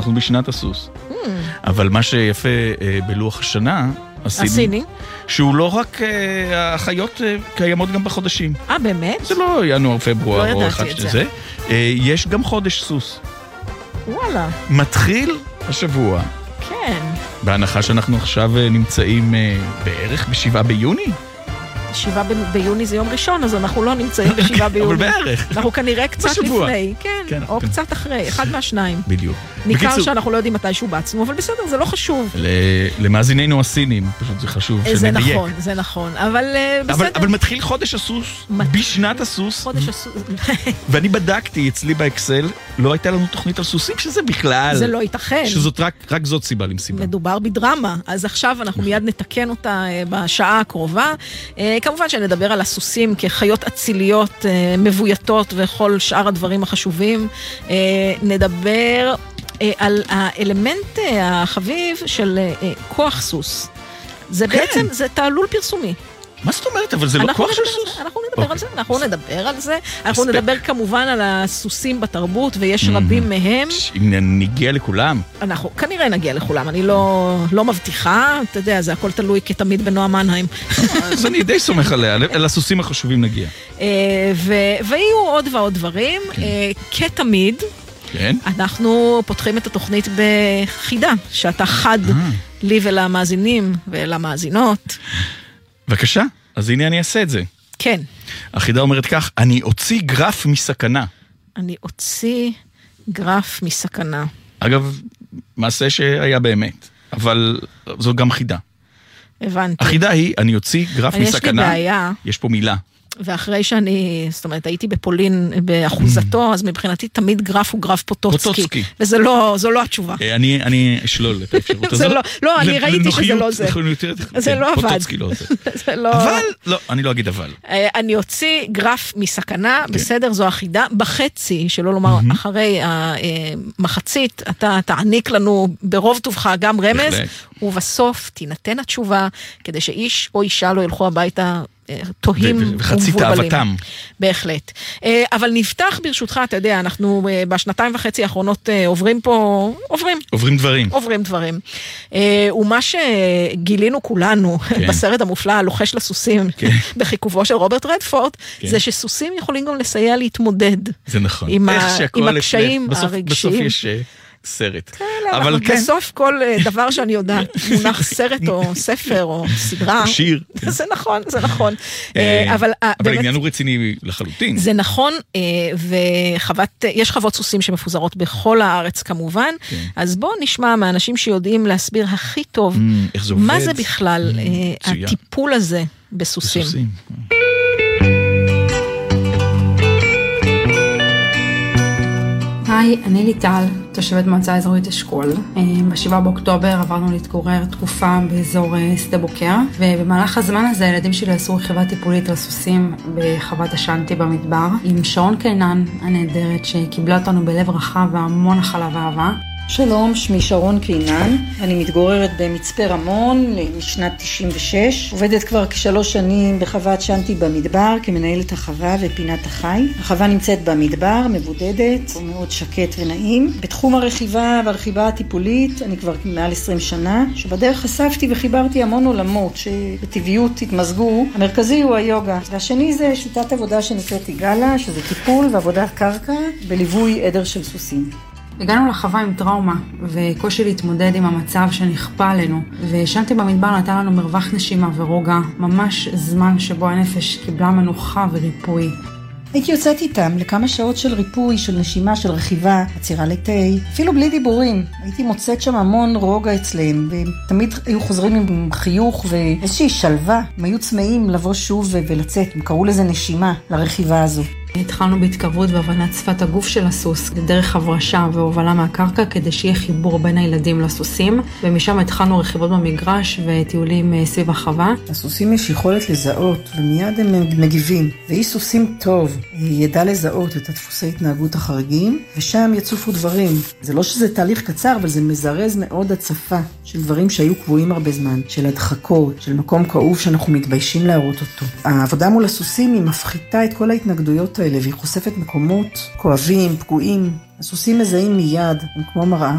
אנחנו בשנת הסוס. אבל מה שיפה בלוח השנה, הסיני, שהוא לא רק החיות קיימות גם בחודשים. באמת? זה לא ינואר, פברואר, לא או ידעתי אחד את שזה. יש גם חודש סוס. וואלה. מתחיל השבוע. כן. בהנחה שאנחנו עכשיו נמצאים בערך ב7 ביוני. 7 ביוני זה יום ראשון, אז אנחנו לא נמצאים ב7 ביוני. אבל בערך. אנחנו כנראה קצת בשבוע. לפני. כן, או קצת אחרי, אחד מהשניים. בדיוק. ניכר שאנחנו לא יודעים מתי שובצנו, אבל בסדר, זה לא חשוב. למאזיננו הסינים, פשוט זה חשוב שנדייק. זה נכון, זה נכון. אבל בסדר. אבל מתחיל חודש הסוס, בשנת הסוס. חודש הסוס. ואני בדקתי אצלי באקסל, לא הייתה לנו תוכנית על סוסים, שזה בכלל. זה לא ייתכן. שזאת רק זאת סיבה למסיבה. מדובר בדרמה, אז עכשיו אנחנו מיד נתקן אותה בשעה הקרובה. כמובן שנדבר על הסוסים כחיות אציליות, מבויתות וכל שאר הדברים החשובים. נדבר על האלמנט החביב של כוח סוס. זה בעצם, זה תעלול פרסומי. מה זאת אומרת? אבל זה לא כוח של סוס? אנחנו נדבר על זה, אנחנו נדבר כמובן על הסוסים בתרבות, ויש רבים מהם. אם נגיע לכולם. אנחנו כנראה נגיע לכולם, אני לא מבטיחה, אתה יודע, זה הכל תלוי כתמיד בנועם מנהיים. אז אני די סומך עליה, על הסוסים החשובים נגיע. ויהיו עוד ועוד דברים, כתמיד. כן. אנחנו פותחים את התוכנית בחידה, שאתה חד לי ולמאזינים ולמאזינות. בבקשה, אז הנה אני אעשה את זה. כן. החידה אומרת כך, אני אוציא גרף מסכנה. אני אוציא גרף מסכנה. אגב, מעשה שהיה באמת, אבל זו גם חידה. הבנתי. החידה היא, אני אוציא גרף מסכנה. יש לי בעיה. יש פה מילה. ואחרי שאני, זאת אומרת, הייתי בפולין באחוזתו, אז מבחינתי תמיד גרף הוא גרף פוטוצקי. וזה לא התשובה. אני אשלול את האפשרות הזאת. לא, אני ראיתי שזה לא זה. זה לא עבד. פוטוצקי לא זה. אבל, לא, אני לא אגיד אבל. אני אוציא גרף מסכנה, בסדר, זו החידה, בחצי, שלא לומר אחרי המחצית, אתה תעניק לנו ברוב טובך גם רמז, ובסוף תינתן התשובה, כדי שאיש או אישה לא ילכו הביתה תוהים ומבולבלים. וחצי תאוותם. בהחלט. אבל נפתח ברשותך, אתה יודע, אנחנו בשנתיים וחצי האחרונות עוברים דברים. ומה שגילינו כולנו בסרט המופלא, הלוחש לסוסים, בחיכובו של רוברט רדפורד, זה שסוסים יכולים גם לסייע להתמודד. זה נכון. עם הקשיים הרגשיים. בסוף יש סרט. אבל בסוף כל דבר שאני יודעת, מונח סרט או ספר או סדרה. שיר. זה נכון. אבל העניין הוא רציני לחלוטין. זה נכון, ויש חוות סוסים שמפוזרות בכל הארץ כמובן, אז בואו נשמע מהאנשים שיודעים להסביר הכי טוב, מה זה בכלל הטיפול הזה בסוסים. היי, אני ליטל, תושבת מועצה אזורית אשכול. ב7 באוקטובר עברנו להתגורר תקופה באזור שדה בוקר, ובמהלך הזמן הזה הילדים שלי עשו רכיבה טיפולית לסוסים בחוות השנטי במדבר, עם שרון קינן הנהדרת שקיבלה אותנו בלב רחב והמון הכלה ואהבה. שלום, שמי שרון קינן, אני מתגוררת במצפה רמון משנת 96, עובדת כבר כ3 שנים בחוות שנטי במדבר כמנהלת החווה ופינת החי. החווה נמצאת במדבר, מבודדת, מאוד שקט ונעים. בתחום הרכיבה והרכיבה הטיפולית אני כבר מעל 20 שנה, שבדרך חשפתי וחיברתי המון עולמות שבטבעיות התמזגו. המרכזי הוא היוגה, והשני זה שיטת עבודה שנקראת איגלה, שזה טיפול ועבודת קרקע בליווי עדר של סוסים. הגענו לחווה עם טראומה וקושי להתמודד עם המצב שנכפה עלינו, ושנטי במדבר נתן לנו מרווח נשימה ורוגע, ממש זמן שבו הנפש קיבלה מנוחה וריפוי. הייתי יוצאת איתם לכמה שעות של ריפוי, של נשימה, של רכיבה, עצירה לתה, אפילו בלי דיבורים. הייתי מוצאת שם המון רוגע אצלם, ותמיד היו חוזרים עם חיוך ואיזושהי שלווה. הם היו צמאים לבוא שוב ולצאת, הם קראו לזה נשימה, לרכיבה הזו. התחלנו בהתקרבות והבנת שפת הגוף של הסוס, דרך הברשה והובלה מהקרקע כדי שיהיה חיבור בין הילדים לסוסים, ומשם התחלנו רכיבות במגרש וטיולים סביב החווה. הסוסים יש יכולת לזהות, ומיד הם מגיבים. ואיש סוסים טוב ידע לזהות את הדפוסי התנהגות החריגים, ושם יצופו דברים. זה לא שזה תהליך קצר, אבל זה מזרז מאוד הצפה של דברים שהיו קבועים הרבה זמן, של הדחקות, של מקום כאוב שאנחנו מתביישים להראות אותו. העבודה מול הסוסים היא מפחיתה את כל ההתנגדויות האלה, והיא חושפת מקומות כואבים, פגועים. הסוסים מזהים מיד, הם כמו מראה.